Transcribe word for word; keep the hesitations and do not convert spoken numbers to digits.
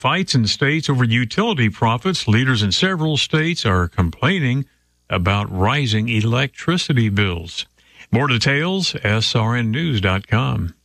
Fights in states over utility profits. Leaders in several states are complaining about rising electricity bills. More details, S R N news dot com.